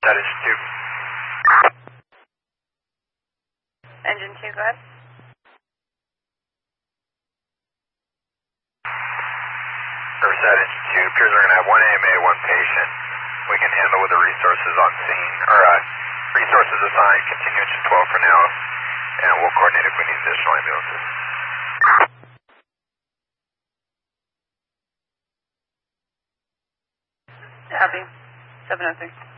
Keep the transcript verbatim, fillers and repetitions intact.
That is two. Engine two, go ahead. Riverside Engine two, appears we're going to have one A M A, one patient. We can handle with the resources on scene, or uh, resources assigned, continue engine twelve for now, and we'll coordinate if we need additional ambulances. Copy. seven oh three.